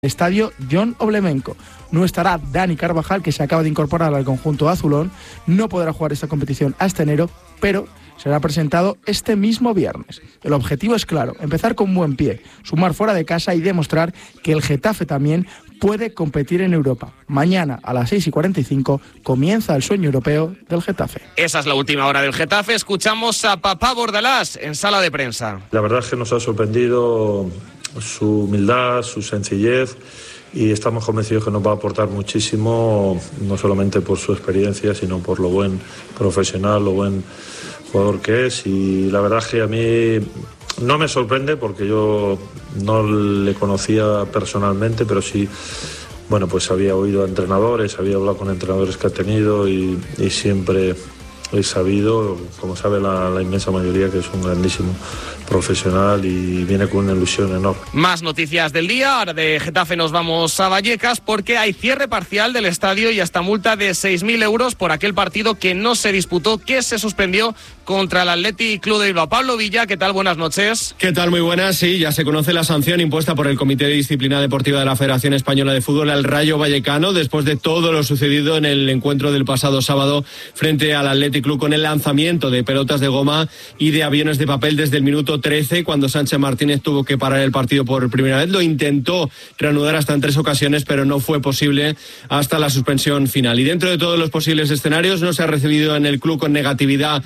Estadio John Oblemenko. No estará Dani Carvajal, que se acaba de incorporar al conjunto azulón. No podrá jugar esta competición hasta enero, pero será presentado este mismo viernes. El objetivo es claro: empezar con buen pie, sumar fuera de casa y demostrar que el Getafe también puede competir en Europa. Mañana a las 6:45 comienza el sueño europeo del Getafe. Esa es la última hora del Getafe. Escuchamos a Papá Bordalás en sala de prensa. La verdad es que nos ha sorprendido su humildad, su sencillez, y estamos convencidos que nos va a aportar muchísimo, no solamente por su experiencia, sino por lo buen profesional, lo buen jugador que es. Y la verdad es que a mí no me sorprende, porque yo no le conocía personalmente, pero sí, bueno, pues había oído a entrenadores, había hablado con entrenadores que ha tenido y siempre he sabido, como sabe la inmensa mayoría, que es un grandísimo profesional y viene con una ilusión enorme. Más noticias del día. Ahora de Getafe nos vamos a Vallecas, porque hay cierre parcial del estadio y hasta multa de 6.000 euros por aquel partido que no se disputó, que se suspendió contra el Athletic Club de Bilbao. Pablo Villa, ¿qué tal? Buenas noches. ¿Qué tal? Muy buenas. Sí, ya se conoce la sanción impuesta por el Comité de Disciplina Deportiva de la Federación Española de Fútbol al Rayo Vallecano, después de todo lo sucedido en el encuentro del pasado sábado frente al Athletic Club, con el lanzamiento de pelotas de goma y de aviones de papel desde el minuto 13, cuando Sánchez Martínez tuvo que parar el partido por primera vez. Lo intentó reanudar hasta en 3 ocasiones, pero no fue posible hasta la suspensión final. Y dentro de todos los posibles escenarios, no se ha recibido en el club con negatividad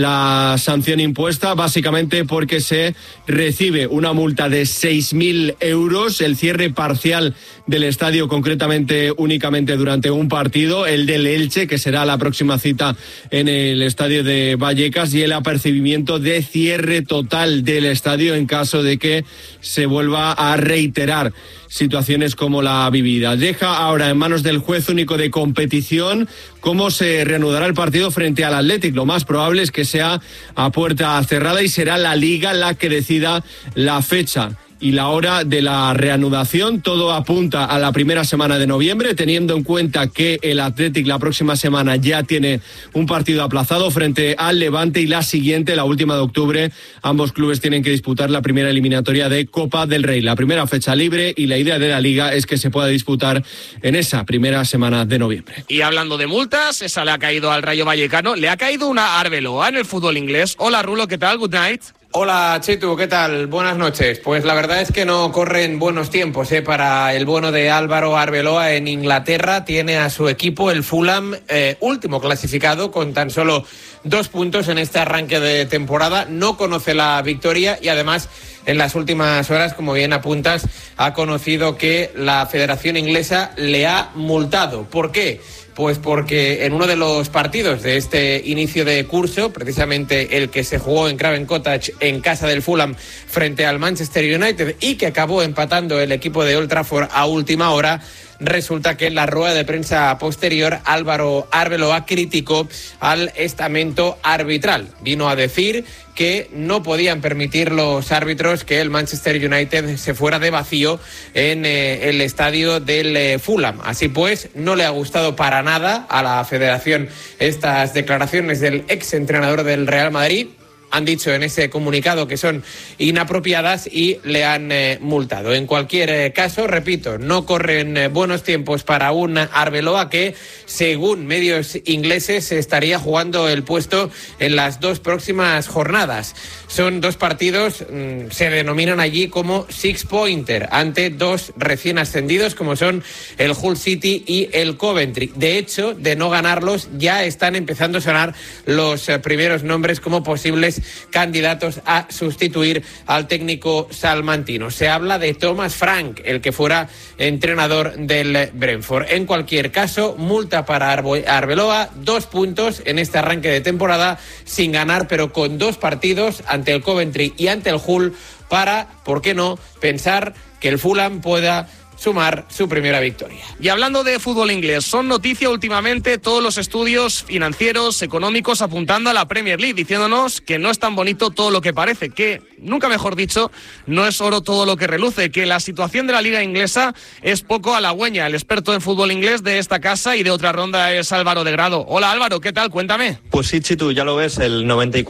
la sanción impuesta, básicamente porque se recibe una multa de 6.000 euros, el cierre parcial del estadio, concretamente únicamente durante un partido, el del Elche, que será la próxima cita en el estadio de Vallecas, y el apercibimiento de cierre total del estadio en caso de que se vuelva a reiterar situaciones como la vivida. Deja ahora en manos del juez único de competición cómo se reanudará el partido frente al Athletic. Lo más probable es que sea a puerta cerrada y será la Liga la que decida la fecha y la hora de la reanudación. Todo apunta a la primera semana de noviembre, teniendo en cuenta que el Athletic la próxima semana ya tiene un partido aplazado frente al Levante, y la siguiente, la última de octubre, ambos clubes tienen que disputar la primera eliminatoria de Copa del Rey. La primera fecha libre, y la idea de la Liga es que se pueda disputar en esa primera semana de noviembre. Y hablando de multas, esa le ha caído al Rayo Vallecano, le ha caído una Arbeloa en el fútbol inglés. Hola Rulo, ¿qué tal? Good night. Hola Chetu, ¿qué tal? Buenas noches. Pues la verdad es que no corren buenos tiempos para el bueno de Álvaro Arbeloa en Inglaterra. Tiene a su equipo, el Fulham, último clasificado, con tan solo 2 puntos en este arranque de temporada. No conoce la victoria y además en las últimas horas, como bien apuntas, ha conocido que la Federación Inglesa le ha multado. ¿Por qué? Pues porque en uno de los partidos de este inicio de curso, precisamente el que se jugó en Craven Cottage en casa del Fulham frente al Manchester United y que acabó empatando el equipo de Old Trafford a última hora, resulta que en la rueda de prensa posterior Álvaro Arbeloa criticó al estamento arbitral. Vino a decir que no podían permitir los árbitros que el Manchester United se fuera de vacío en el estadio del Fulham. Así pues, no le ha gustado para nada a la federación estas declaraciones del exentrenador del Real Madrid. Han dicho en ese comunicado que son inapropiadas y le han multado. En cualquier caso, repito, no corren buenos tiempos para un Arbeloa que, según medios ingleses, estaría jugando el puesto en las 2 próximas jornadas. Son 2 partidos, se denominan allí como six-pointer, ante 2 recién ascendidos como son el Hull City y el Coventry. De hecho, de no ganarlos, ya están empezando a sonar los primeros nombres como posibles candidatos a sustituir al técnico salmantino. Se habla de Thomas Frank, el que fuera entrenador del Brentford. En cualquier caso, multa para Arbeloa, 2 puntos en este arranque de temporada, sin ganar, pero con 2 partidos ante el Coventry y ante el Hull, para, ¿por qué no?, pensar que el Fulham pueda sumar su primera victoria. Y hablando de fútbol inglés, son noticia últimamente todos los estudios financieros, económicos, apuntando a la Premier League, diciéndonos que no es tan bonito todo lo que parece, que, nunca mejor dicho, no es oro todo lo que reluce, que la situación de la liga inglesa es poco halagüeña. El experto en fútbol inglés de esta casa y de otra ronda es Álvaro de Grado. Hola Álvaro, ¿qué tal? Cuéntame. Pues sí, Chitu, ya lo ves, el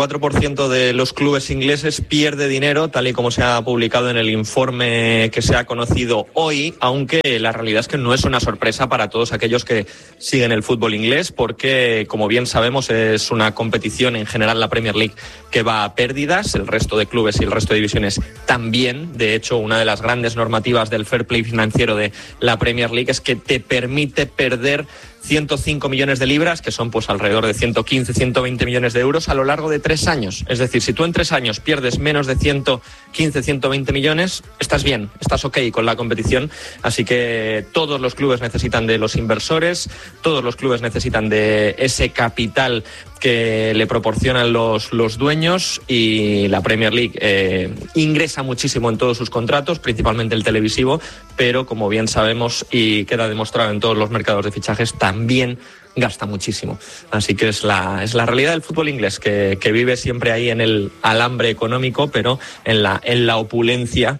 94% de los clubes ingleses pierde dinero, tal y como se ha publicado en el informe que se ha conocido hoy. League, aunque la realidad es que no es una sorpresa para todos aquellos que siguen el fútbol inglés, porque, como bien sabemos, es una competición en general, la Premier League, que va a pérdidas. El resto de clubes y el resto de divisiones también. De hecho, una de las grandes normativas del fair play financiero de la Premier League es que te permite perder 105 millones de libras, que son pues alrededor de 115, 120 millones de euros a lo largo de 3 años. Es decir, si tú en 3 años pierdes menos de 115, 120 millones, estás bien, estás ok con la competición. Así que todos los clubes necesitan de los inversores, todos los clubes necesitan de ese capital que le proporcionan los dueños, y la Premier League ingresa muchísimo en todos sus contratos, principalmente el televisivo, pero como bien sabemos y queda demostrado en todos los mercados de fichajes, también gasta muchísimo. Así que es la realidad del fútbol inglés, que vive siempre ahí en el alambre económico, pero en la opulencia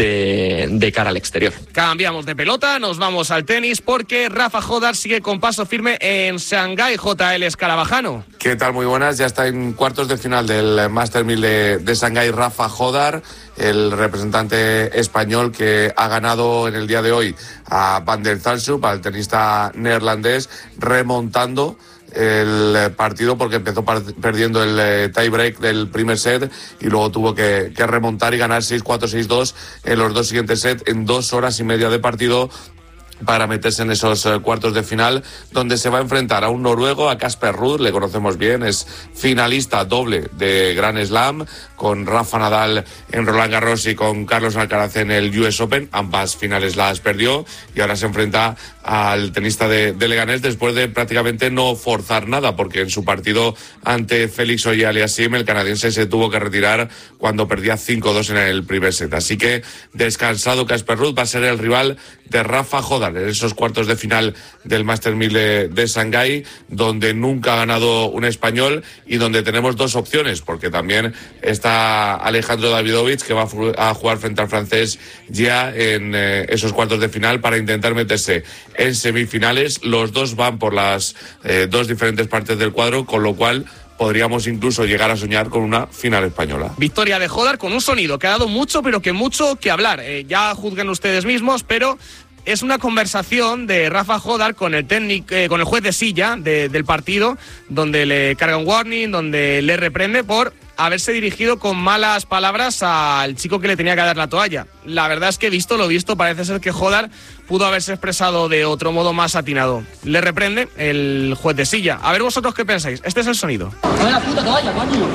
de cara al exterior. Cambiamos de pelota, nos vamos al tenis, porque Rafa Jódar sigue con paso firme en Shanghái. JL Escarabajano. ¿Qué tal? Muy buenas. Ya está en cuartos de final del Master 1000 de Shanghái Rafa Jódar, el representante español que ha ganado en el día de hoy a Van der Zalschup, al tenista neerlandés, remontando el partido porque empezó perdiendo el tiebreak del primer set y luego tuvo que remontar y ganar 6-4, 6-2 en los 2 siguientes sets en 2 horas y media de partido, para meterse en esos cuartos de final, donde se va a enfrentar a un noruego, a Casper Ruud, le conocemos bien, es finalista doble de Grand Slam, con Rafa Nadal en Roland Garros y con Carlos Alcaraz en el US Open. Ambas finales las perdió y ahora se enfrenta al tenista de Leganés, después de prácticamente no forzar nada, porque en su partido ante Félix Auger-Aliassime el canadiense se tuvo que retirar cuando perdía 5-2 en el primer set. Así que descansado Casper Ruud, va a ser el rival de Rafa Jódar en esos cuartos de final del Master 1000 de Shanghái, donde nunca ha ganado un español y donde tenemos 2 opciones, porque también está Alejandro Davidovich, que va a jugar frente al francés ya en esos cuartos de final para intentar meterse en semifinales. Los dos van por las 2 diferentes partes del cuadro, con lo cual podríamos incluso llegar a soñar con una final española. Victoria de Jódar con un sonido que ha dado mucho, pero que mucho que hablar. Ya juzguen ustedes mismos, pero es una conversación de Rafa Jódar con el con el juez de silla del partido, donde le carga un warning, donde le reprende por haberse dirigido con malas palabras al chico que le tenía que dar la toalla. La verdad es que, visto lo visto, parece ser que Jódar pudo haberse expresado de otro modo más atinado. Le reprende el juez de silla. A ver vosotros qué pensáis. Este es el sonido. ¡Dame la puta toalla, coño!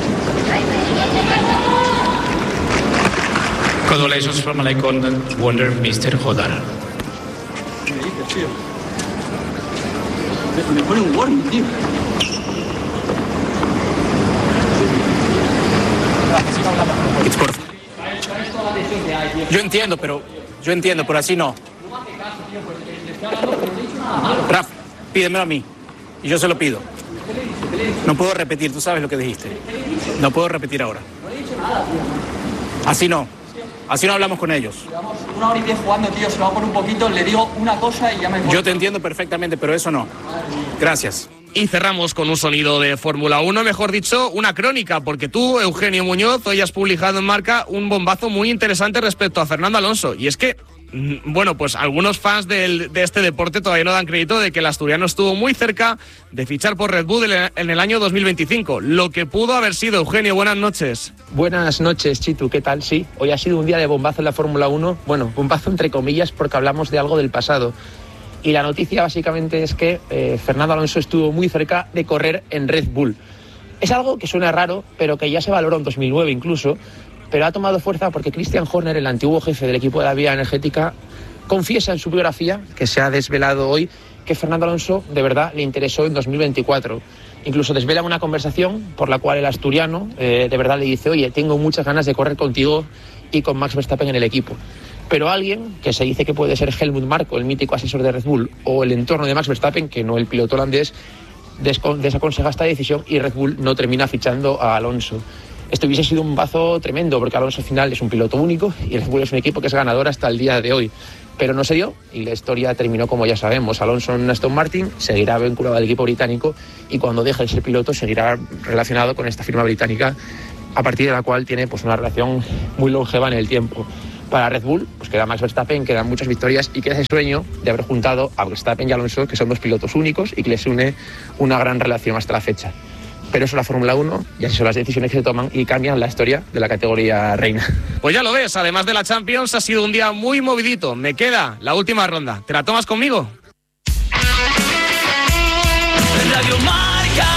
Congratulations from my content wonder, Mr. Jódar. ¿Qué me dices, tío? Me pone un warning, tío. Yo entiendo, pero así no. Rafa, pídemelo a mí y yo se lo pido. No puedo repetir, tú sabes lo que dijiste. No puedo repetir ahora. Así no hablamos con ellos. Llevamos 1 hora y 10 jugando, tío, se va por un poquito, le digo una cosa y ya me... Yo te entiendo perfectamente, pero eso no. Gracias. Y cerramos con un sonido de Fórmula 1, mejor dicho, una crónica, porque tú, Eugenio Muñoz, hoy has publicado en Marca un bombazo muy interesante respecto a Fernando Alonso. Y es que, bueno, pues algunos fans de este deporte todavía no dan crédito de que el asturiano estuvo muy cerca de fichar por Red Bull en el año 2025. Lo que pudo haber sido. Eugenio, buenas noches. Buenas noches, Chitu, ¿qué tal? Sí, hoy ha sido un día de bombazo en la Fórmula 1. Bueno, bombazo entre comillas, porque hablamos de algo del pasado. Y la noticia básicamente es que Fernando Alonso estuvo muy cerca de correr en Red Bull. Es algo que suena raro, pero que ya se valoró en 2009 incluso, pero ha tomado fuerza porque Christian Horner, el antiguo jefe del equipo de la Vía Energética, confiesa en su biografía, que se ha desvelado hoy, que Fernando Alonso de verdad le interesó en 2024. Incluso desvela una conversación por la cual el asturiano de verdad le dice: oye, tengo muchas ganas de correr contigo y con Max Verstappen en el equipo. Pero alguien que se dice que puede ser Helmut Marko, el mítico asesor de Red Bull, o el entorno de Max Verstappen, que no el piloto holandés, desaconseja esta decisión y Red Bull no termina fichando a Alonso. Esto hubiese sido un bazo tremendo, porque Alonso al final es un piloto único y Red Bull es un equipo que es ganador hasta el día de hoy. Pero no se dio y la historia terminó como ya sabemos. Alonso en Aston Martin seguirá vinculado al equipo británico y cuando deje de ser piloto seguirá relacionado con esta firma británica, a partir de la cual tiene pues una relación muy longeva en el tiempo. Para Red Bull, pues queda Max Verstappen, quedan muchas victorias y queda ese sueño de haber juntado a Verstappen y Alonso, que son dos pilotos únicos y que les une una gran relación hasta la fecha. Pero eso es la Fórmula 1 y así son las decisiones que se toman y cambian la historia de la categoría reina. Pues ya lo ves, además de la Champions ha sido un día muy movidito. Me queda la última ronda. ¿Te la tomas conmigo? Radio Marca.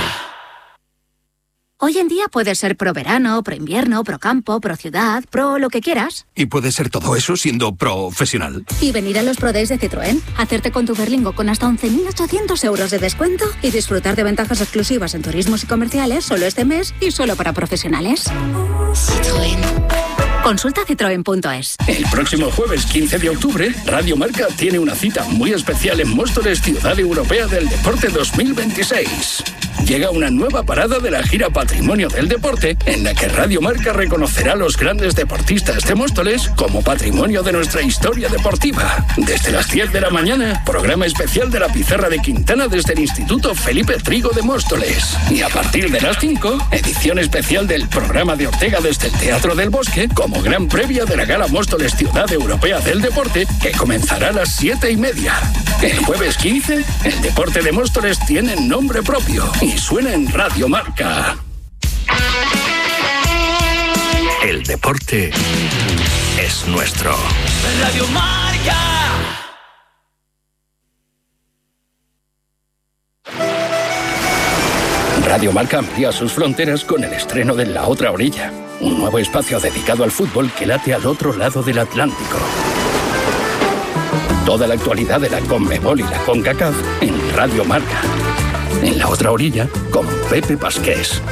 Hoy en día puedes ser pro verano, pro invierno, pro campo, pro ciudad, pro lo que quieras. Y puedes ser todo eso siendo profesional. Y venir a los Pro Days de Citroën, hacerte con tu Berlingo con hasta 11.800 euros de descuento y disfrutar de ventajas exclusivas en turismos y comerciales solo este mes y solo para profesionales. Citroën. Consulta citroen.es. El próximo jueves 15 de octubre, Radio Marca tiene una cita muy especial en Móstoles, Ciudad Europea del Deporte 2026. Llega una nueva parada de la gira Patrimonio del Deporte, en la que Radio Marca reconocerá a los grandes deportistas de Móstoles como patrimonio de nuestra historia deportiva. Desde las 10 de la mañana, programa especial de la Pizarra de Quintana desde el Instituto Felipe Trigo de Móstoles. Y a partir de las 5, edición especial del programa de Ortega desde el Teatro del Bosque, como gran previa de la Gala Móstoles Ciudad Europea del Deporte, que comenzará a las 7:30. El jueves 15, el deporte de Móstoles tiene nombre propio y suena en Radio Marca. El deporte es nuestro. Radio Marca. Radio Marca amplía sus fronteras con el estreno de La Otra Orilla, un nuevo espacio dedicado al fútbol que late al otro lado del Atlántico. Toda la actualidad de la CONMEBOL y la CONCACAF en Radio Marca. En La Otra Orilla, con Pepe Pasqués.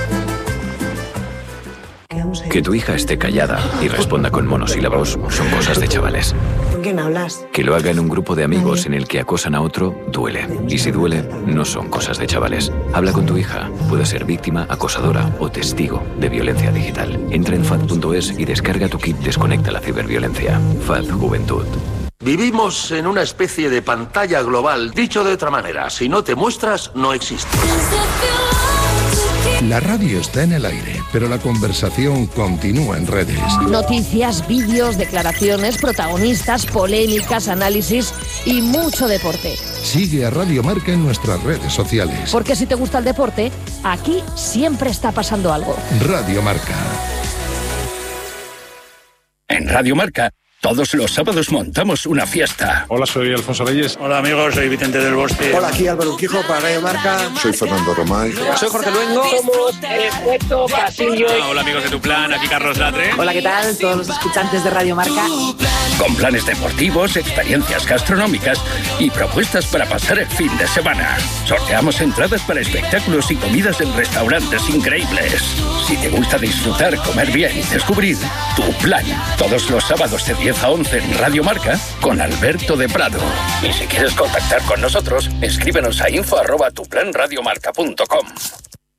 Que tu hija esté callada y responda con monosílabos son cosas de chavales. ¿Con quién hablas? Que lo haga en un grupo de amigos en el que acosan a otro, duele. Y si duele, no son cosas de chavales. Habla con tu hija. Puede ser víctima, acosadora o testigo de violencia digital. Entra en FAD.es y descarga tu kit Desconecta la ciberviolencia. FAD Juventud. Vivimos en una especie de pantalla global. Dicho de otra manera, si no te muestras, no existes. La radio está en el aire, pero la conversación continúa en redes. Noticias, vídeos, declaraciones, protagonistas, polémicas, análisis y mucho deporte. Sigue a Radio Marca en nuestras redes sociales. Porque si te gusta el deporte, aquí siempre está pasando algo. Radio Marca. En Radio Marca, todos los sábados montamos una fiesta. Hola, soy Alfonso Reyes. Hola amigos, soy Vicente del Bosque. Hola, aquí Álvaro Urquijo para Radio Marca. Soy Fernando Romay. Soy Jorge Luengo. Somos Efecto Pasillo. Hola amigos de Tu Plan, aquí Carlos Latre. Hola, ¿qué tal? Todos los escuchantes de Radio Marca. Con planes deportivos, experiencias gastronómicas y propuestas para pasar el fin de semana. Sorteamos entradas para espectáculos y comidas en restaurantes increíbles. Si te gusta disfrutar, comer bien y descubrir, Tu Plan. Todos los sábados de 10 a 11 en Radio Marca con Alberto de Prado. Y si quieres contactar con nosotros, escríbenos a info@tuplanradiomarca.com.